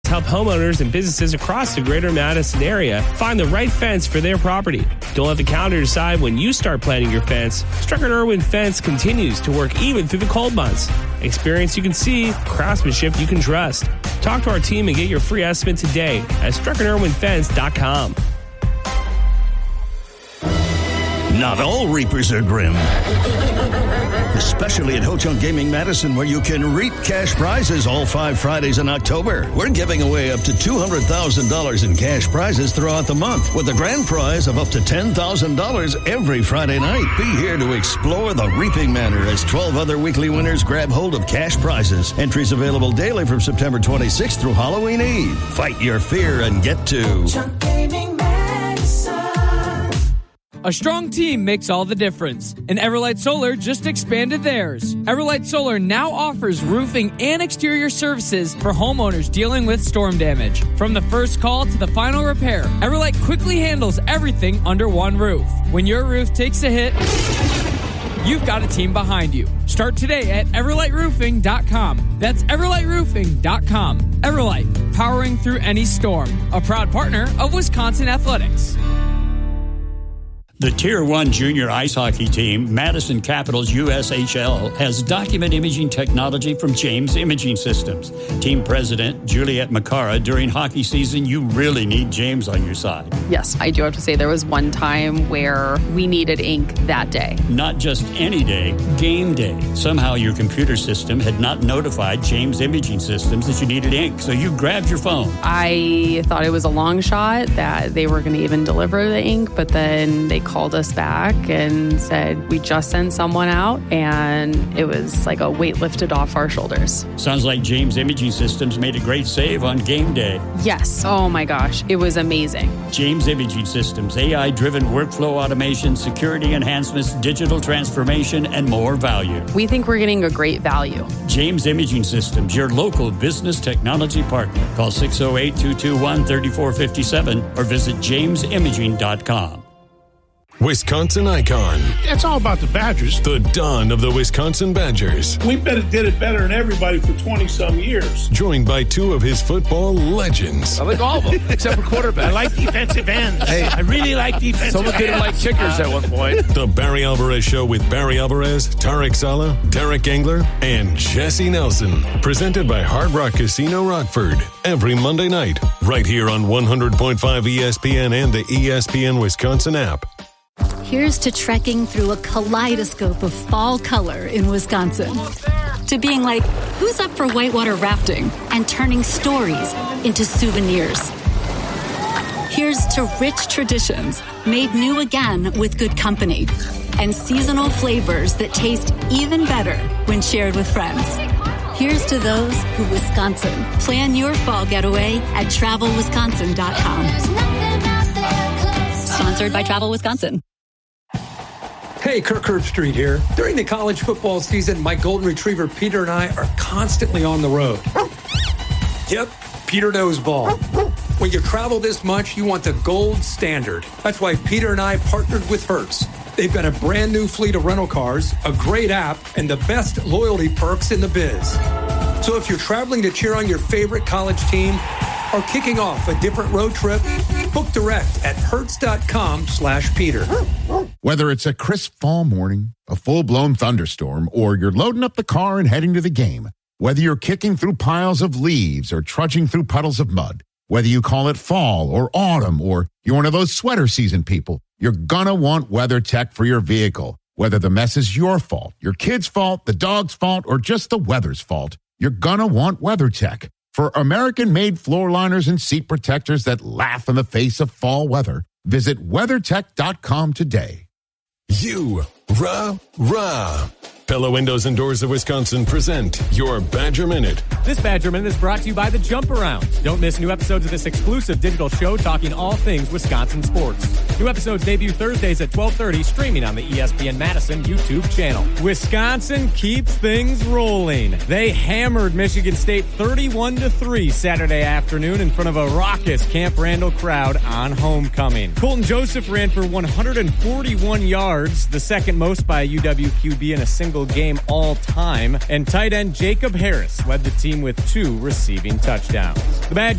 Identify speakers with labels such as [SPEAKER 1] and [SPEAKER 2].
[SPEAKER 1] help homeowners and businesses across the greater Madison area find the right fence for their property. Don't let the calendar decide when you start planning your fence. Strucker & Irwin Fence continues to work even through the cold months. Experience you can see, craftsmanship you can trust. Talk to our team and get your free estimate today at StruckerIrwinFence.com.
[SPEAKER 2] Not all reapers are grim. Especially at Ho Chunk Gaming Madison, where you can reap cash prizes all 5 Fridays in October. We're giving away up to $200,000 in cash prizes throughout the month, with a grand prize of up to $10,000 every Friday night. Be here to explore the reaping manor as 12 other weekly winners grab hold of cash prizes. Entries available daily from September 26th through Halloween Eve. Fight your fear and get to Ho Chunk Gaming Madison.
[SPEAKER 3] A strong team makes all the difference, and Everlight Solar just expanded theirs. Everlight Solar now offers roofing and exterior services for homeowners dealing with storm damage. From the first call to the final repair, Everlight quickly handles everything under one roof. When your roof takes a hit, you've got a team behind you. Start today at EverlightRoofing.com. That's EverlightRoofing.com. Everlight, powering through any storm. A proud partner of Wisconsin Athletics.
[SPEAKER 4] The Tier 1 junior ice hockey team, Madison Capitals USHL, has document imaging technology from James Imaging Systems. Team president Juliet Macara, during hockey season, you really need James on your side.
[SPEAKER 5] Yes, I do have to say there was one time where we needed ink that day.
[SPEAKER 4] Not just any day, game day. Somehow your computer system had not notified James Imaging Systems that you needed ink, so you grabbed your phone.
[SPEAKER 5] I thought it was a long shot that they were going to even deliver the ink, but then they called us back and said, we just sent someone out, and it was like a weight lifted off our shoulders.
[SPEAKER 4] Sounds like James Imaging Systems made a great save on game day.
[SPEAKER 5] Yes. Oh my gosh. It was amazing.
[SPEAKER 4] James Imaging Systems, AI-driven workflow automation, security enhancements, digital transformation, and more value.
[SPEAKER 5] We think we're getting a great value.
[SPEAKER 4] James Imaging Systems, your local business technology partner. Call 608-221-3457 or visit jamesimaging.com.
[SPEAKER 6] Wisconsin icon.
[SPEAKER 7] It's all about the Badgers.
[SPEAKER 6] The dawn of the Wisconsin Badgers.
[SPEAKER 7] We did it better than everybody for 20-some years.
[SPEAKER 6] Joined by 2 of his football legends.
[SPEAKER 8] I like all of them, except for quarterback.
[SPEAKER 7] I like defensive ends.
[SPEAKER 8] Hey,
[SPEAKER 7] I really like defensive ends.
[SPEAKER 8] Someone didn't like kickers at one point.
[SPEAKER 6] The Barry Alvarez Show with Barry Alvarez, Tarek Sala, Derek Engler, and Jesse Nelson. Presented by Hard Rock Casino Rockford. Every Monday night, right here on 100.5 ESPN and the ESPN Wisconsin app.
[SPEAKER 9] Here's to trekking through a kaleidoscope of fall color in Wisconsin. To being like, who's up for whitewater rafting? And turning stories into souvenirs. Here's to rich traditions made new again with good company. And seasonal flavors that taste even better when shared with friends. Here's to those who Wisconsin. Plan your fall getaway at TravelWisconsin.com. Sponsored by Travel Wisconsin.
[SPEAKER 10] Hey, Kirk Herbstreit here. During the college football season, my golden retriever Peter and I are constantly on the road. Yep, Peter knows ball. When you travel this much, you want the gold standard. That's why Peter and I partnered with Hertz. They've got a brand new fleet of rental cars, a great app, and the best loyalty perks in the biz. So if you're traveling to cheer on your favorite college team or kicking off a different road trip, book direct at hertz.com/Peter.
[SPEAKER 11] Whether it's a crisp fall morning, a full-blown thunderstorm, or you're loading up the car and heading to the game, whether you're kicking through piles of leaves or trudging through puddles of mud, whether you call it fall or autumn, or you're one of those sweater season people, you're gonna want WeatherTech for your vehicle. Whether the mess is your fault, your kid's fault, the dog's fault, or just the weather's fault, you're gonna want WeatherTech. For American-made floor liners and seat protectors that laugh in the face of fall weather, visit WeatherTech.com today.
[SPEAKER 6] Rah. Pella Windows and Doors of Wisconsin present your Badger Minute.
[SPEAKER 12] This Badger Minute is brought to you by The Jump Around. Don't miss new episodes of this exclusive digital show talking all things Wisconsin sports. New episodes debut Thursdays at 12:30, streaming on the ESPN Madison YouTube channel. Wisconsin keeps things rolling. They hammered Michigan State 31-3 Saturday afternoon in front of a raucous Camp Randall crowd on homecoming. Colton Joseph ran for 141 yards, the second most by a UW QB in a single game all time, and tight end Jacob Harris led the team with 2 receiving touchdowns. The Badgers